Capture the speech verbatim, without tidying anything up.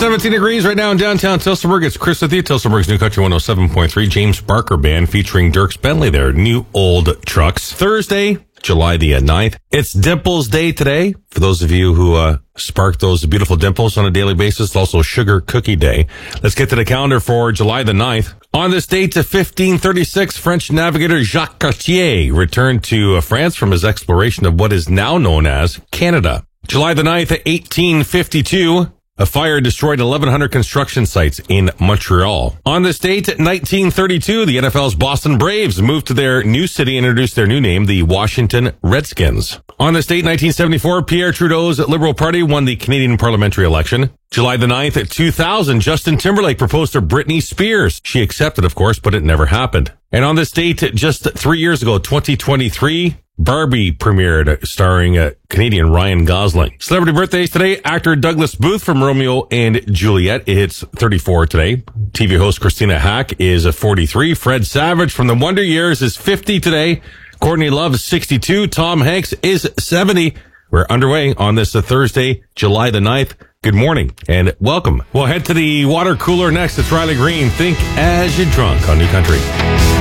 seventeen degrees right now in downtown Tillsonburg. It's Chris with you, Tillsonburg's New Country one oh seven point three. James Barker Band featuring Dierks Bentley there. New Old Trucks. Thursday, July the ninth. It's Dimples Day today. For those of you who uh, spark those beautiful dimples on a daily basis, it's also Sugar Cookie Day. Let's get to the calendar for July the ninth. On this date of fifteen thirty-six, French navigator Jacques Cartier returned to uh, France from his exploration of what is now known as Canada. July the ninth, eighteen fifty-two, a fire destroyed eleven hundred construction sites in Montreal. On this date, nineteen thirty-two, the N F L's Boston Braves moved to their new city and introduced their new name, the Washington Redskins. On this date, nineteen seventy-four, Pierre Trudeau's Liberal Party won the Canadian parliamentary election. July the ninth, two thousand, Justin Timberlake proposed to Britney Spears. She accepted, of course, but it never happened. And on this date, just three years ago, twenty twenty-three, Barbie premiered, starring uh, Canadian Ryan Gosling. Celebrity birthdays today, actor Douglas Booth from Romeo and Juliet hits thirty-four today. T V host Christina Hack is forty-three. Fred Savage from The Wonder Years is fifty today. Courtney Love is sixty-two. Tom Hanks is seventy. We're underway on this uh, Thursday, July the ninth. Good morning and welcome. We'll head to the water cooler next. It's Riley Green. Think as you're drunk on New Country.